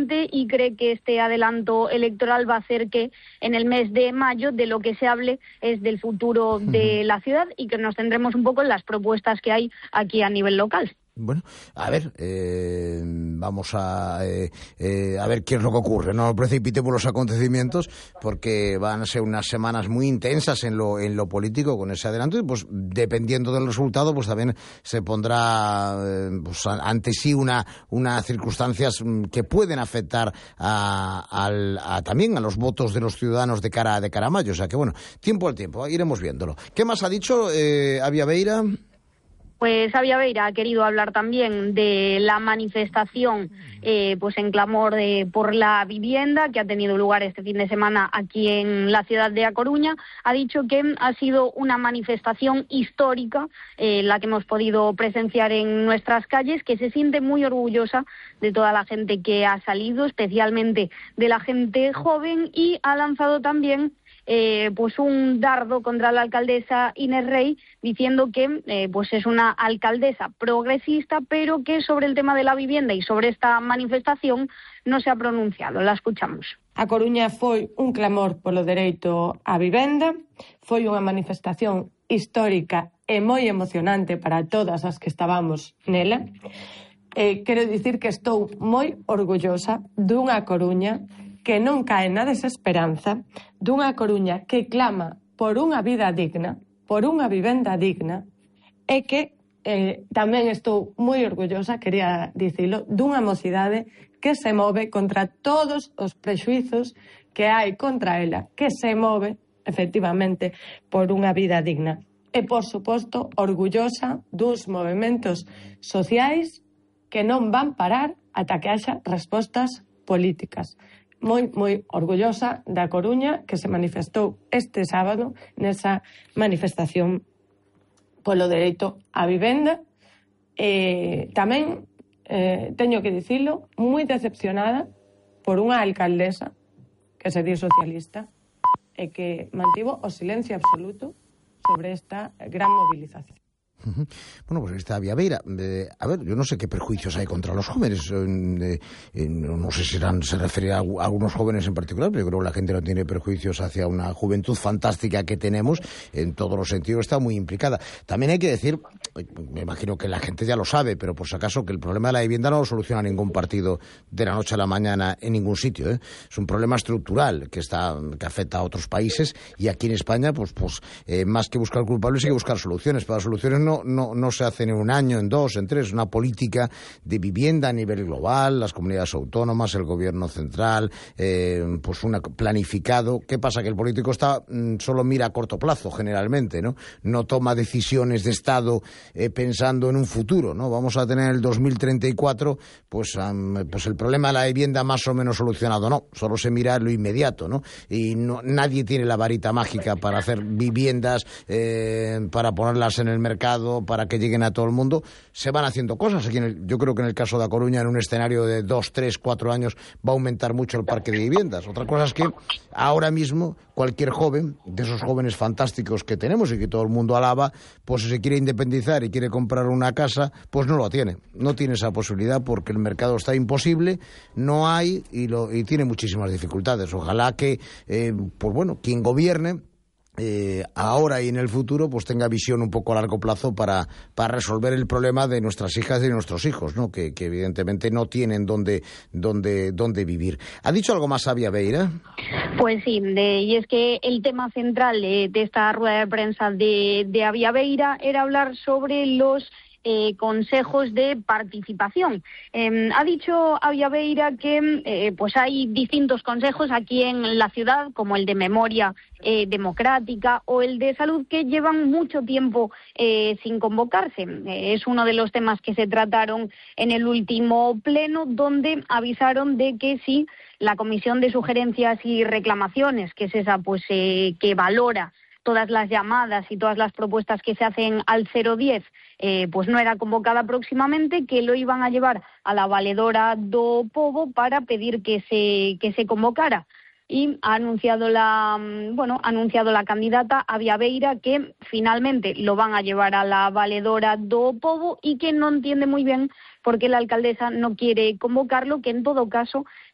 adelante y cree que este adelanto electoral va a hacer que en el mes de mayo de lo que se hable es del futuro de la ciudad y que nos centremos un poco en las propuestas que hay aquí a nivel local. Bueno, a ver, vamos a ver qué es lo que ocurre. No precipitemos los acontecimientos porque van a ser unas semanas muy intensas en lo político con ese adelanto y pues dependiendo del resultado pues también se pondrá pues ante sí una circunstancias que pueden afectar también a los votos de los ciudadanos de cara a mayo. O sea que bueno, tiempo al tiempo, iremos viéndolo. ¿Qué más ha dicho Avia Beira? Pues Avia Beira ha querido hablar también de la manifestación pues en clamor por la vivienda que ha tenido lugar este fin de semana aquí en la ciudad de A Coruña. Ha dicho que ha sido una manifestación histórica la que hemos podido presenciar en nuestras calles, que se siente muy orgullosa de toda la gente que ha salido, especialmente de la gente joven, y ha lanzado también pues un dardo contra la alcaldesa Inés Rey, diciendo que pues es una alcaldesa progresista, pero que sobre el tema de la vivienda y sobre esta manifestación no se ha pronunciado. La escuchamos. A Coruña foi un clamor polo dereito á vivenda, foi unha manifestación histórica e moi emocionante para todas as que estábamos nela. Quero dicir que estou moi orgullosa dunha Coruña que non cae na desesperanza, dunha Coruña que clama por unha vida digna, por unha vivenda digna, e que tamén estou moi orgullosa, quería dicilo, dunha mocidade que se move contra todos os prexuizos que hai contra ela, que se move, efectivamente, por unha vida digna. E, por suposto, orgullosa dos movementos sociais que non van parar ata que haxa respostas políticas. Moi orgullosa da Coruña que se manifestou este sábado nesa manifestación polo dereito á vivenda. Tamén, teño que dicilo, moi decepcionada por unha alcaldesa que se di socialista e que mantivo o silencio absoluto sobre esta gran movilización. Bueno, pues esta Avia Beira, a ver, yo no sé qué prejuicios hay contra los jóvenes, no sé si se refiere a algunos jóvenes en particular, pero yo creo que la gente no tiene prejuicios hacia una juventud fantástica que tenemos, en todos los sentidos está muy implicada. También hay que decir, me imagino que la gente ya lo sabe, pero por si acaso, que el problema de la vivienda no lo soluciona ningún partido de la noche a la mañana en ningún sitio, ¿eh? Es un problema estructural que afecta a otros países y aquí en España, pues más que buscar culpables hay que buscar soluciones. Para las soluciones no se hace en un año, en dos, en tres. Una política de vivienda a nivel global, las comunidades autónomas, el gobierno central, pues planificado. ¿Qué pasa? Que el político solo mira a corto plazo, generalmente, ¿no? No toma decisiones de Estado pensando en un futuro, ¿no? Vamos a tener el 2034, pues el problema de la vivienda más o menos solucionado. No, solo se mira lo inmediato, ¿no? Y nadie tiene la varita mágica para hacer viviendas, para ponerlas en el mercado, para que lleguen a todo el mundo. Se van haciendo cosas. Aquí yo creo que en el caso de A Coruña, en un escenario de 2, 3, 4 años, va a aumentar mucho el parque de viviendas. Otra cosa es que ahora mismo cualquier joven, de esos jóvenes fantásticos que tenemos y que todo el mundo alaba, pues si se quiere independizar y quiere comprar una casa, pues no lo tiene. No tiene esa posibilidad porque el mercado está imposible, no hay y tiene muchísimas dificultades. Ojalá que, pues bueno, quien gobierne ahora y en el futuro pues tenga visión un poco a largo plazo para resolver el problema de nuestras hijas y de nuestros hijos, ¿no? Que evidentemente no tienen dónde vivir. ¿Ha dicho algo más Avia Beira? Pues sí, y es que el tema central de esta rueda de prensa de Avia Beira era hablar sobre los consejos de participación. Ha dicho Avia Beira que pues hay distintos consejos aquí en la ciudad, como el de memoria democrática o el de salud, que llevan mucho tiempo sin convocarse. Es uno de los temas que se trataron en el último pleno, donde avisaron de que si la Comisión de Sugerencias y Reclamaciones, que es esa pues que valora todas las llamadas y todas las propuestas que se hacen al 010, pues no era convocada próximamente, que lo iban a llevar a la valedora do Pobo para pedir que se convocara. Y ha anunciado la candidata Avia Beira que finalmente lo van a llevar a la valedora do Pobo y que no entiende muy bien por qué la alcaldesa no quiere convocarlo, que en todo caso